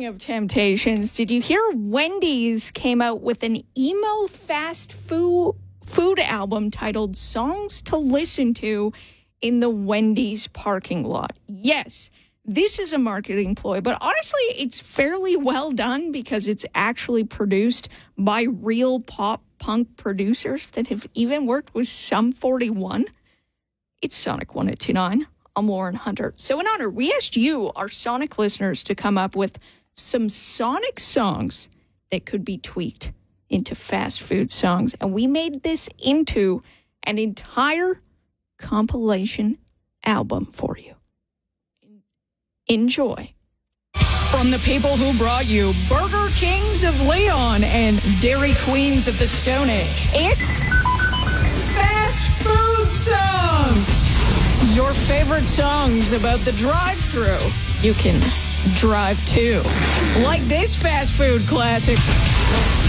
of Temptations, did you hear Wendy's came out with an emo fast food album titled Songs to Listen to in the Wendy's parking lot? Yes, this is a marketing ploy, but honestly, it's fairly well done because it's actually produced by real pop punk producers that have even worked with Sum 41. It's Sonic 102.9. I'm Lauren Hunter. So in honor, we asked you, our Sonic listeners, to come up with some Sonic songs that could be tweaked into fast food songs. And we made this into an entire compilation album for you. Enjoy. From the people who brought you Burger Kings of Leon and Dairy Queens of the Stone Age, it's Fast Food Songs. Your favorite songs about the drive-thru you can drive to. Like this fast food classic.